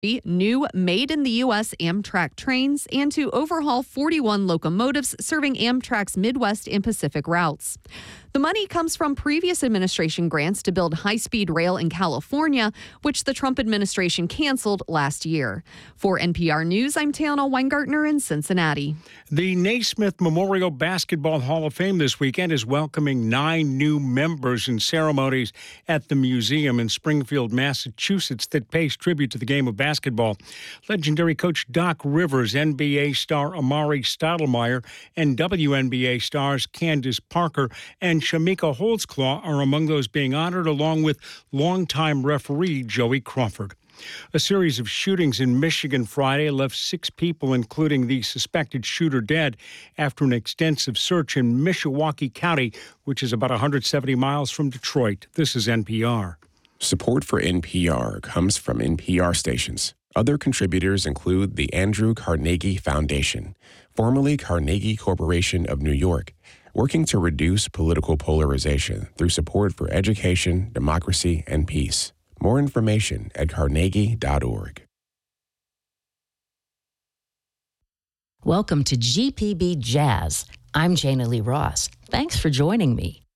new made-in-the-U.S. Amtrak trains and to overhaul 41 locomotives serving Amtrak's Midwest and Pacific routes. The money comes from previous administration grants to build high-speed rail in California, which the Trump administration canceled last year. For NPR News, I'm Tana Weingartner in Cincinnati. The Naismith Memorial Basketball Hall of Fame this weekend is welcoming 9 new members in ceremonies at the museum in Springfield, Massachusetts, that pays tribute to the game of basketball. Legendary coach Doc Rivers, NBA star Amari Stoudemire, and WNBA stars Candace Parker and Shamika Holtzclaw are among those being honored, along with longtime referee Joey Crawford. A series of shootings in Michigan Friday left 6 people, including the suspected shooter, dead after an extensive search in Mishawaka County, which is about 170 miles from Detroit. This is NPR. Support for NPR comes from NPR stations. Other contributors include the Andrew Carnegie Foundation, formerly Carnegie Corporation of New York, working to reduce political polarization through support for education, democracy, and peace. More information at carnegie.org. Welcome to GPB Jazz. I'm Jana Lee Ross. Thanks for joining me.